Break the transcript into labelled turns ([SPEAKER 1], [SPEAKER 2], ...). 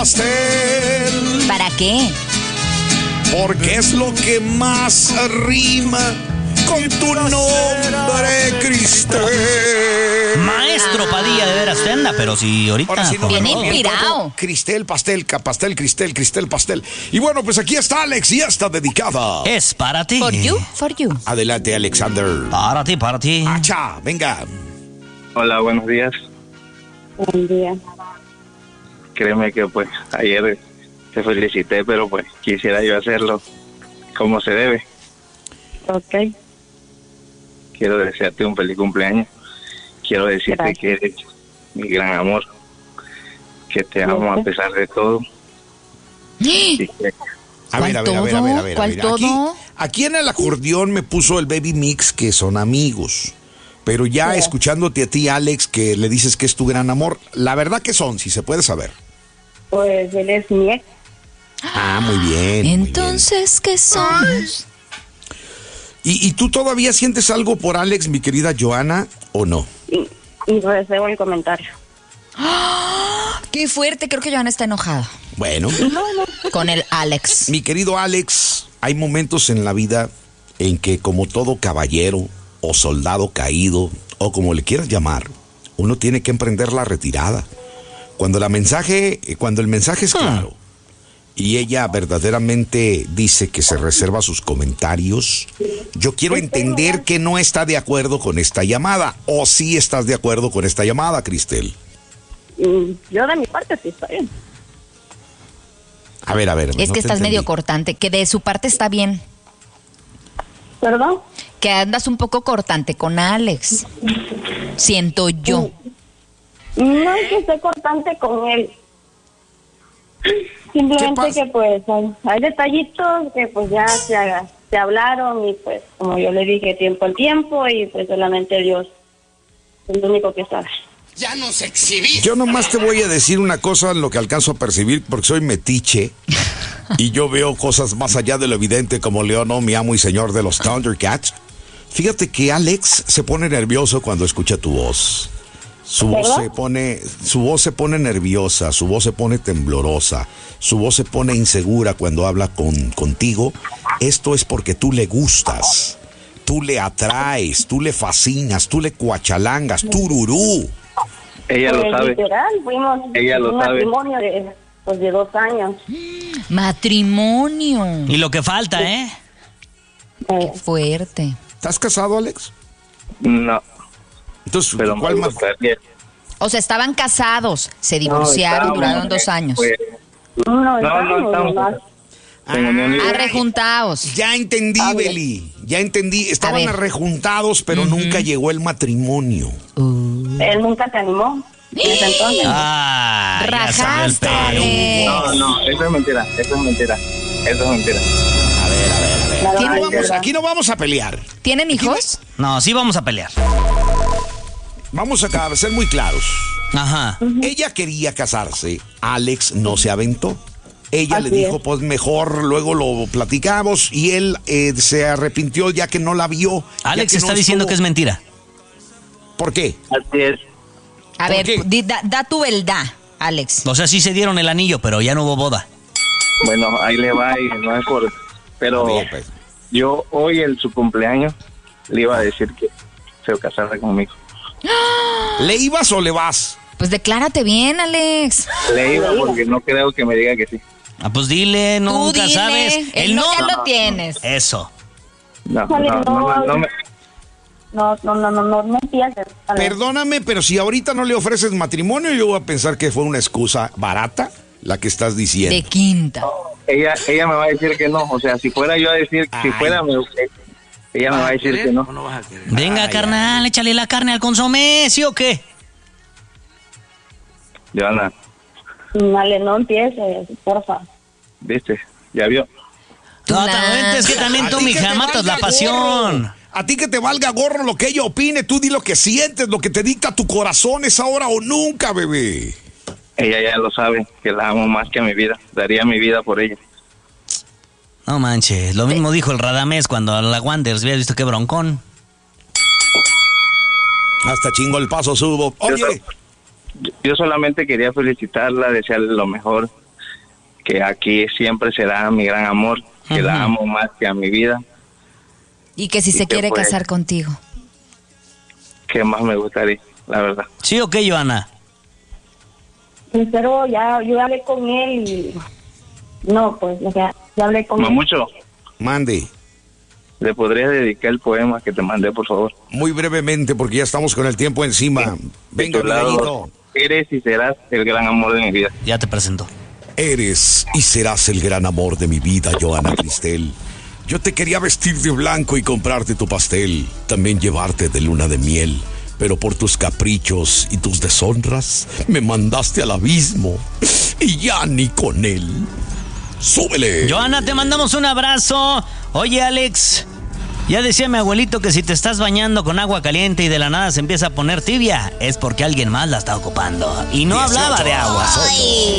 [SPEAKER 1] pastel.
[SPEAKER 2] ¿Para qué?
[SPEAKER 1] Porque es lo que más rima con tu nombre, Cristel.
[SPEAKER 3] Maestro Padilla, de veras, usted anda, pero si ahorita...
[SPEAKER 1] Ahora sí, no,
[SPEAKER 2] Bien
[SPEAKER 1] no,
[SPEAKER 2] inspirado.
[SPEAKER 1] Cristel, pastel, Cristel, pastel. Y bueno, pues aquí está Alex y ya está dedicada.
[SPEAKER 3] Es para ti.
[SPEAKER 2] For you.
[SPEAKER 1] Adelante, Alexander.
[SPEAKER 3] Para ti.
[SPEAKER 1] Acha, venga.
[SPEAKER 4] Hola, buenos días.
[SPEAKER 5] Buen día.
[SPEAKER 4] Créeme que pues ayer te felicité, pero pues quisiera yo hacerlo como se debe.
[SPEAKER 5] Ok.
[SPEAKER 4] Quiero desearte un feliz cumpleaños. Quiero decirte
[SPEAKER 5] Gracias.
[SPEAKER 4] que eres mi gran amor, que te amo a pesar de todo. Y que
[SPEAKER 1] A ver.
[SPEAKER 2] ¿Cuál todo?
[SPEAKER 1] Aquí en el acordeón me puso el Baby Mix, que son amigos. Pero ya escuchándote a ti, Alex, que le dices que es tu gran amor, la verdad que son, si se puede saber.
[SPEAKER 5] Pues él es mi ex.
[SPEAKER 1] Ah, muy bien. muy
[SPEAKER 2] Entonces, ¿qué somos?
[SPEAKER 1] bien. ¿Y tú todavía sientes algo por Alex, mi querida Joana, o no?
[SPEAKER 5] Y reservo el comentario.
[SPEAKER 2] Qué fuerte, creo que Joana está enojada
[SPEAKER 1] Bueno,
[SPEAKER 2] con el Alex.
[SPEAKER 1] mi querido Alex, hay momentos en la vida en que, como todo caballero o soldado caído, o como le quieras llamar, uno tiene que emprender la retirada. Cuando el mensaje es claro y ella verdaderamente dice que se reserva sus comentarios, yo quiero entender que no está de acuerdo con esta llamada, o sí estás de acuerdo con esta llamada, Cristel.
[SPEAKER 5] Yo de mi parte sí estoy bien.
[SPEAKER 1] A ver.
[SPEAKER 2] Es
[SPEAKER 1] no
[SPEAKER 2] que
[SPEAKER 1] te
[SPEAKER 2] estás
[SPEAKER 1] entendí.
[SPEAKER 2] medio cortante, que de su parte está bien.
[SPEAKER 5] ¿Perdón?
[SPEAKER 2] Que andas un poco cortante con Alex. Siento yo.
[SPEAKER 5] No es que esté cortante con él.
[SPEAKER 1] ¿Qué
[SPEAKER 5] Simplemente
[SPEAKER 1] pasa?
[SPEAKER 5] que pues hay detallitos que pues ya se hablaron y pues como yo le dije tiempo al tiempo y pues solamente Dios es lo único que sabe.
[SPEAKER 6] Ya nos exhibí.
[SPEAKER 1] Yo nomás te voy a decir una cosa en lo que alcanzo a percibir, porque soy metiche y yo veo cosas más allá de lo evidente, como Leono, mi amo y señor de los Thundercats. Fíjate que Alex se pone nervioso cuando escucha tu voz. Su voz se pone nerviosa, su voz se pone temblorosa, su voz se pone insegura cuando habla contigo. Esto es porque tú le gustas, tú le atraes, tú le fascinas, tú le cuachalangas, tururú.
[SPEAKER 4] ella lo
[SPEAKER 5] Pues,
[SPEAKER 4] sabe.
[SPEAKER 5] literal, fuimos
[SPEAKER 4] Ella lo
[SPEAKER 5] un
[SPEAKER 4] sabe.
[SPEAKER 5] matrimonio de 2 años.
[SPEAKER 2] Matrimonio.
[SPEAKER 3] Y lo que falta, ¿eh?
[SPEAKER 5] Eh,
[SPEAKER 2] Fuerte.
[SPEAKER 1] ¿Estás casado, Alex?
[SPEAKER 4] No,
[SPEAKER 1] Entonces,
[SPEAKER 4] pero
[SPEAKER 1] ¿cuál
[SPEAKER 4] me
[SPEAKER 1] más?
[SPEAKER 4] gustaría.
[SPEAKER 2] O sea, estaban casados, se divorciaron,
[SPEAKER 4] No,
[SPEAKER 2] duraron 2 años.
[SPEAKER 4] pues,
[SPEAKER 5] no,
[SPEAKER 4] estamos.
[SPEAKER 5] nomás.
[SPEAKER 4] En unión libre.
[SPEAKER 2] Arrejuntados.
[SPEAKER 1] Ya entendí,
[SPEAKER 5] A ver.
[SPEAKER 1] Beli, ya entendí. Estaban
[SPEAKER 2] ver.
[SPEAKER 1] arrejuntados, pero nunca llegó el matrimonio.
[SPEAKER 5] Él nunca se animó. En ese entonces.
[SPEAKER 3] Ah, ya salió el
[SPEAKER 2] Rajaste,
[SPEAKER 3] pelo.
[SPEAKER 2] Alex.
[SPEAKER 4] No, eso es mentira.
[SPEAKER 1] A ver.
[SPEAKER 5] La
[SPEAKER 1] Aquí
[SPEAKER 5] verdad
[SPEAKER 1] no,
[SPEAKER 5] es
[SPEAKER 1] vamos,
[SPEAKER 5] verdad.
[SPEAKER 1] aquí no vamos a pelear.
[SPEAKER 2] ¿Tienen hijos?
[SPEAKER 3] No, sí vamos a pelear.
[SPEAKER 1] Vamos a ser muy claros.
[SPEAKER 3] Ajá.
[SPEAKER 1] Ella quería casarse, Alex no se aventó. Ella le
[SPEAKER 5] Así
[SPEAKER 1] dijo,
[SPEAKER 5] es.
[SPEAKER 1] pues mejor luego lo platicamos, y él se arrepintió ya que no la vio.
[SPEAKER 3] Alex
[SPEAKER 1] ya
[SPEAKER 3] está
[SPEAKER 1] no
[SPEAKER 3] diciendo
[SPEAKER 1] estuvo.
[SPEAKER 3] que es mentira.
[SPEAKER 1] ¿Por qué?
[SPEAKER 4] Así es.
[SPEAKER 2] A
[SPEAKER 1] ¿Por
[SPEAKER 2] ver,
[SPEAKER 1] qué?
[SPEAKER 2] da tu verdad, Alex.
[SPEAKER 3] O sea, sí se dieron el anillo, pero ya no hubo boda.
[SPEAKER 4] Bueno, ahí le va y no es por... Pero
[SPEAKER 1] Bien, pues.
[SPEAKER 4] yo hoy en su cumpleaños le iba a decir que se casara conmigo.
[SPEAKER 1] ¿Le ibas o le vas?
[SPEAKER 2] Pues declárate bien, Alex.
[SPEAKER 4] Le iba porque no creo que me diga que sí.
[SPEAKER 3] Ah, pues dile,
[SPEAKER 2] Tú
[SPEAKER 3] nunca
[SPEAKER 2] dile,
[SPEAKER 3] sabes.
[SPEAKER 2] el no ya lo tienes.
[SPEAKER 3] Eso.
[SPEAKER 4] No
[SPEAKER 5] empieces. Ale.
[SPEAKER 1] Perdóname, pero si ahorita no le ofreces matrimonio, yo voy a pensar que fue una excusa barata la que estás diciendo.
[SPEAKER 2] De quinta.
[SPEAKER 4] ella me va a decir que no. O sea, si fuera yo a decir, si
[SPEAKER 1] Ay.
[SPEAKER 4] fuera, ella me va a decir que no.
[SPEAKER 6] No vas a querer.
[SPEAKER 3] Venga, carnal, échale la carne al consomé, ¿sí o qué?
[SPEAKER 4] Joana,
[SPEAKER 5] Vale, no empieces, porfa.
[SPEAKER 4] ¿viste? ¿Ya vio?
[SPEAKER 3] Totalmente, es que también
[SPEAKER 1] A
[SPEAKER 3] tú,
[SPEAKER 1] ti que
[SPEAKER 3] mija,
[SPEAKER 1] te
[SPEAKER 3] matas
[SPEAKER 1] valga
[SPEAKER 3] la pasión.
[SPEAKER 1] gorro. A ti que te valga gorro lo que ella opine, tú di lo que sientes, lo que te dicta tu corazón, es ahora o nunca, bebé.
[SPEAKER 4] Ella ya lo sabe, que la amo más que a mi vida. Daría mi vida por ella.
[SPEAKER 3] No manches, lo mismo dijo el Radamés cuando a la Wanderers había visto qué broncón.
[SPEAKER 1] Hasta chingo el paso subo. Oye,
[SPEAKER 4] Yo solamente quería felicitarla, desearle lo mejor. que aquí siempre será mi gran amor, que la amo más que a mi vida.
[SPEAKER 2] Y que si se quiere
[SPEAKER 4] pues,
[SPEAKER 2] casar contigo.
[SPEAKER 4] ¿Qué más me gustaría, la verdad?
[SPEAKER 3] ¿Sí o qué, Johanna?
[SPEAKER 5] Pero yo hablé con él y... No, pues, o sea, ya hablé con él.
[SPEAKER 4] Mamucho,
[SPEAKER 1] Mande.
[SPEAKER 4] ¿le podrías dedicar el poema que te mandé, por favor?
[SPEAKER 1] Muy brevemente, porque ya estamos con el tiempo encima. Venga,
[SPEAKER 4] De tu lado,
[SPEAKER 1] Miguelito.
[SPEAKER 4] eres y serás el gran amor de mi vida.
[SPEAKER 3] Ya te presento.
[SPEAKER 1] Eres y serás el gran amor de mi vida, Johanna Cristel. Yo te quería vestir de blanco y comprarte tu pastel, también llevarte de luna de miel, pero por tus caprichos y tus deshonras me mandaste al abismo y ya ni con él. ¡Súbele!
[SPEAKER 3] Johanna, te mandamos un abrazo. Oye, Alex, ya decía mi abuelito que si te estás bañando con agua caliente y de la nada se empieza a poner tibia, es porque alguien más la está ocupando. Y no hablaba de agua.